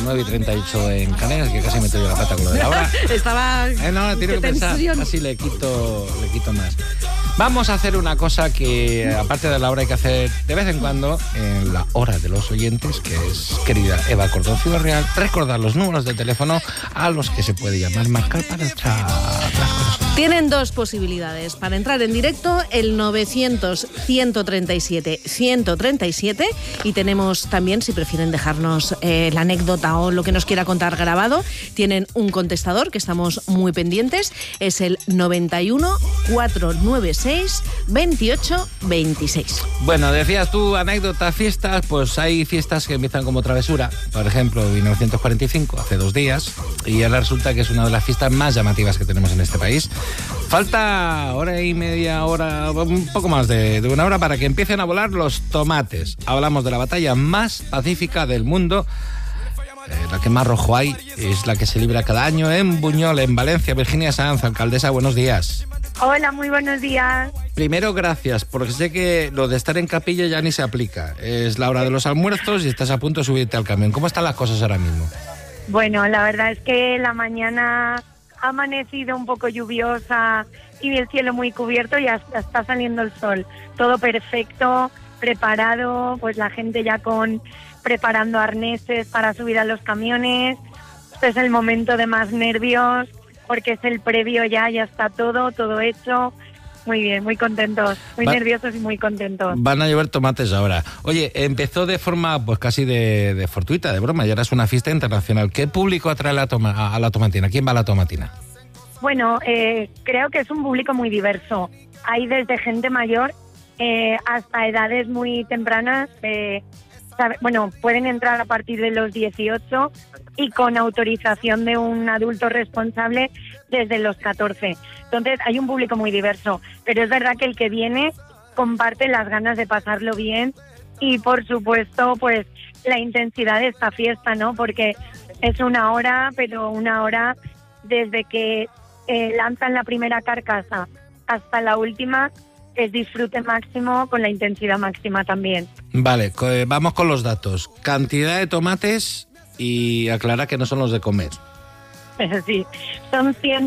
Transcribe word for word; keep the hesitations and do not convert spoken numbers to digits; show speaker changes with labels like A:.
A: nueve y treinta y ocho en Canarias, que casi me doy la pata con lo de la hora.
B: Estaba...
A: Eh, no, tiene que pensar, así le quito, le quito más. Vamos a hacer una cosa que, aparte de la hora, hay que hacer de vez en cuando en la hora de los oyentes, que es, querida Eva Cordón Ciudad Real, recordar los números de teléfono a los que se puede llamar, marcar para echar las cosas.
B: Tienen dos posibilidades. Para entrar en directo, el novecientos, ciento treinta y siete, ciento treinta y siete. Y tenemos también, si prefieren dejarnos eh, la anécdota o lo que nos quiera contar grabado, tienen un contestador que estamos muy pendientes. Es el noventa y uno, cuatrocientos noventa y seis, veintiocho veintiséis.
A: Bueno, decías tú, anécdota, fiestas, pues hay fiestas que empiezan como travesura. Por ejemplo, mil novecientos cuarenta y cinco, hace dos días. Y ahora resulta que es una de las fiestas más llamativas que tenemos en este país. Falta hora y media, hora, un poco más de, de una hora para que empiecen a volar los tomates. Hablamos de la batalla más pacífica del mundo. Eh, la que más rojo hay es la que se libra cada año en Buñol, en Valencia. Virginia Sanz, alcaldesa, buenos días.
C: Hola, muy buenos días.
A: Primero, gracias, porque sé que lo de estar en capilla ya ni se aplica. Es la hora de los almuerzos y estás a punto de subirte al camión. ¿Cómo están las cosas ahora mismo?
C: Bueno, la verdad es que la mañana ha amanecido un poco lluviosa y el cielo muy cubierto y hasta está saliendo el sol. Todo perfecto, preparado, pues la gente ya con preparando arneses para subir a los camiones. Este es el momento de más nervios porque es el previo ya, ya está todo, todo hecho. Muy bien, muy contentos, muy Va, nerviosos y muy contentos.
A: Van a llover tomates ahora. Oye, empezó de forma pues casi de, de fortuita, de broma, y ahora es una fiesta internacional. ¿Qué público atrae la toma, a la tomatina? ¿Quién va a la tomatina?
C: Bueno, eh, creo que es un público muy diverso. Hay desde gente mayor eh, hasta edades muy tempranas. Eh, sabe, bueno, pueden entrar a partir de los dieciocho y con autorización de un adulto responsable desde los catorce. Entonces hay un público muy diverso, pero es verdad que el que viene comparte las ganas de pasarlo bien y por supuesto pues la intensidad de esta fiesta, ¿no? Porque es una hora, pero una hora desde que eh, lanzan la primera carcasa hasta la última, es disfrute máximo con la intensidad máxima también.
A: Vale, vamos con los datos. Cantidad de tomates y aclara que no son los de comer.
C: Sí, son cien